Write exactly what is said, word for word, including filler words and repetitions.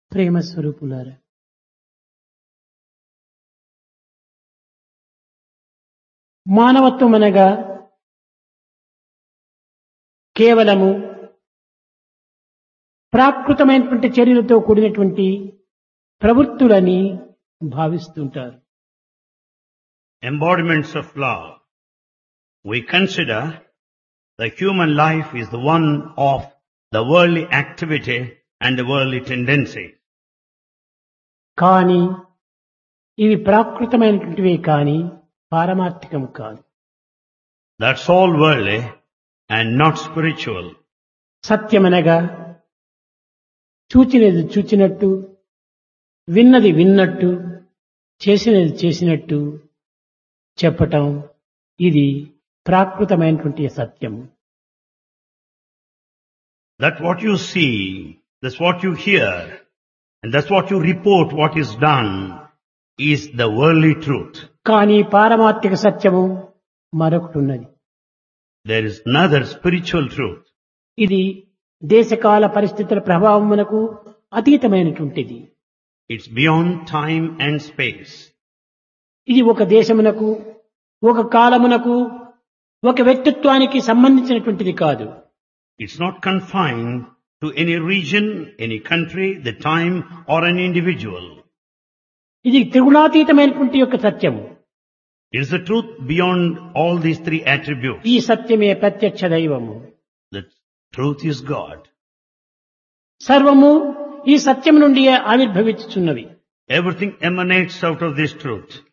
ప్రేమ స్వరూపులారా, మానవత్వం అనగా కేవలము ప్రాకృతమైనటువంటి చర్యలతో కూడినటువంటి ప్రవృత్తులని భావిస్తుంటారు. Embodiments of love. We consider the human life is the one of the worldly activity and the worldly tendency. కానీ ఇవి ప్రాకృతమైనటువంటివే కానీ పారమార్థికం కాదు. That's all worldly and not spiritual. సత్యమనగా చూచినది చూచినట్టు, విన్నది విన్నట్టు, చేసినది చేసినట్టు చెప్పటం, ఇది ప్రాకృతమైనటువంటి సత్యం. That what you see, that's what you hear, and that's what you report what is done is the worldly truth. కానీ పారమార్థిక సత్యము మరొకటి ఉన్నది. There is another spiritual truth. ఇది దేశకాల పరిస్థితుల ప్రభావమునకు అతీతమైనటువంటిది. It's beyond time and space. ఇది ఒక దేశమునకు, ఒక కాలమునకు, ఒక వ్యక్తిత్వానికి సంబంధించినటువంటిది కాదు. It's not confined to any region, any country, the time or an individual. ఇది త్రిగుణాతీతమైనటువంటి యొక్క సత్యము. It is the truth beyond all these three attributes. ఈ సత్యమే ప్రత్యక్ష దైవము. The truth is God. సర్వము ఈ సత్యము నుండి ఆవిర్భవించుచున్నవి. Everything emanates out of this truth.